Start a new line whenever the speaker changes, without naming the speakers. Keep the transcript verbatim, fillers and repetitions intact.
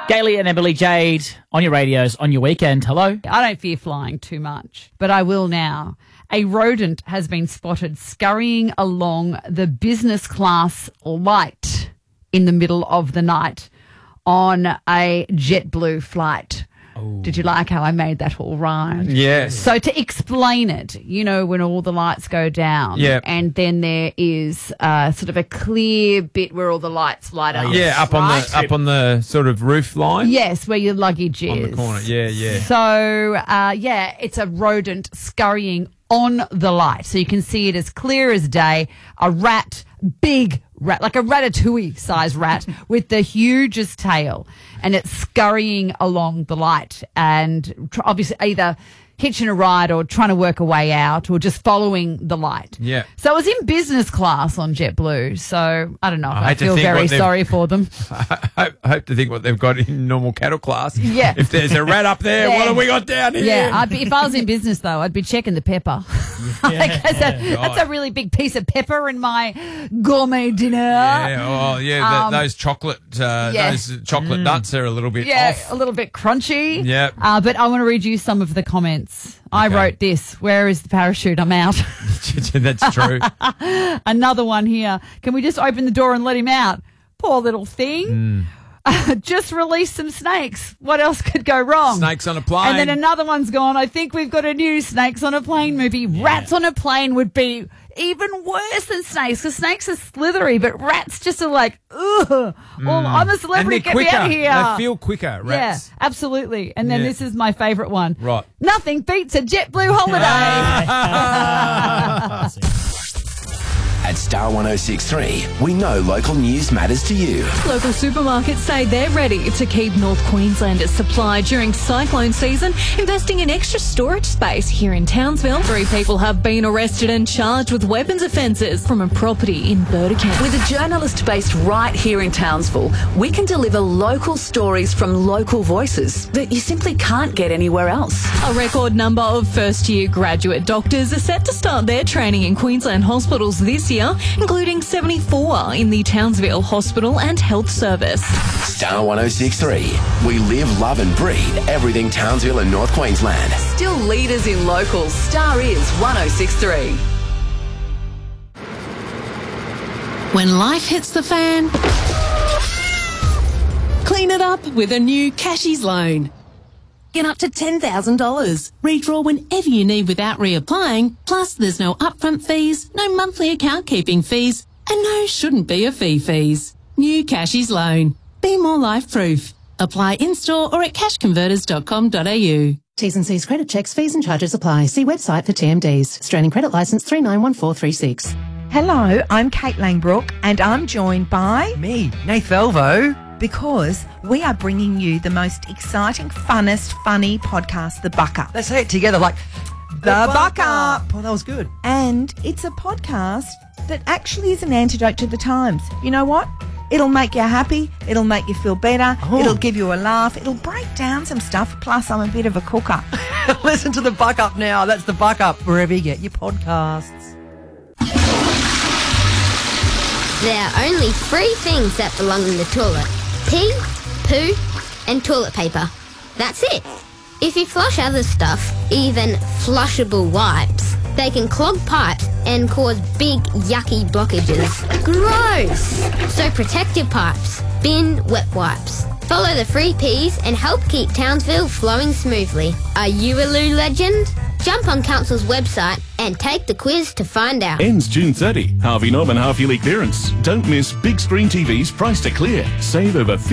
Gailey and Emily Jade on your radios, on your weekend. Hello.
I don't fear flying too much, but I will now. A rodent has been spotted scurrying along the business class light in the middle of the night on a JetBlue flight. Oh. Did you like how I made that all rhyme?
Yes.
So to explain it, you know, when all the lights go down,
yep.
and then there is uh, sort of a clear bit where all the lights light up.
Yeah, up
right?
on the up on the sort of roof line.
Yes, where your luggage is.
On the corner, yeah, yeah.
So, uh, yeah, it's a rodent scurrying on the light. So you can see it as clear as day. A rat, big rat, like a ratatouille-sized rat with the hugest tail. And it's scurrying along the light and tr- obviously either hitching a ride or trying to work a way out or just following the light.
Yeah.
So I was in business class on JetBlue. So I don't know if I,
I
I feel very sorry for them.
I hope, I hope to think what they've got in normal cattle class.
Yeah.
If there's a rat up there,
yeah.
what have we got down here?
Yeah. I'd be, if I was in business, though, I'd be checking the pepper.
Yeah.
like, that's, a, that's a really big piece of pepper in my gourmet dinner.
Yeah, oh, yeah,
Um,
the, those chocolate uh,
yeah.
those chocolate mm. nuts are a little bit
Yeah,
off.
a little bit crunchy.
Yeah.
Uh, but I want to read you some of the comments. I
Okay.
wrote this. Where is the parachute? I'm out.
That's true.
Another one here. Can we just open the door and let him out? Poor little thing.
Mm.
Uh, just release some snakes. What else could go wrong?
Snakes on a plane.
And then another one's gone. I think we've got a new Snakes on a Plane movie. Yeah. Rats on a plane would be even worse than snakes because snakes are slithery, but rats just are like, ugh. Mm. Well, I'm a celebrity.
And they're
Get
quicker.
me out of here.
They feel quicker, rats.
Yeah, absolutely. And then
Yeah.
this is my favourite one.
Right.
Nothing beats a JetBlue holiday.
At Star one oh six point three, we know local news matters to you.
Local supermarkets say they're ready to keep North Queenslanders supplied during cyclone season, investing in extra storage space here in Townsville. Three people have been arrested and charged with weapons offences from a property in Burdekin.
With a journalist based right here in Townsville, we can deliver local stories from local voices that you simply can't get anywhere else.
A record number of first-year graduate doctors are set to start their training in Queensland hospitals this year, including seventy-four in the Townsville Hospital and Health Service.
Star one oh six point three. We live, love and breathe everything Townsville and North Queensland.
Still leaders in locals. Star is one oh six point three.
When life hits the fan, clean it up with a new Cashies loan. Get up to ten thousand dollars. Redraw whenever you need without reapplying. Plus, there's no upfront fees, no monthly account keeping fees, and no shouldn't be a fee fees. New Cashies loan. Be more life-proof. Apply in-store or at cash converters dot com dot a u.
T's and C's credit checks, fees and charges apply. See website for T M Ds. Australian Credit Licence three nine one four three six.
Hello, I'm Kate Langbrook and I'm joined by...
Me, Nath Elvo.
Because we are bringing you the most exciting, funnest, funny podcast, The Buck Up.
Let's say it together like... The,
the
Buck,
Buck Up.
Up. Well, that was good.
And it's a podcast that actually is an antidote to the times. You know what? It'll make you happy. It'll make you feel better. Oh. It'll give you a laugh. It'll break down some stuff. Plus, I'm a bit of a cooker.
Listen to The Buck Up now. That's The Buck Up, wherever you get your podcasts.
There are only three things that belong in the toilet. Pee, poo, and toilet paper. That's it. If you flush other stuff, even flushable wipes, they can clog pipes and cause big, yucky blockages. Gross! So protect your pipes. Bin wet wipes. Follow the three Ps and help keep Townsville flowing smoothly. Are you a loo legend? Jump on Council's website and take the quiz to find out.
Ends June thirtieth. Harvey Norman half-yearly clearance. Don't miss big screen T Vs priced to clear. Save over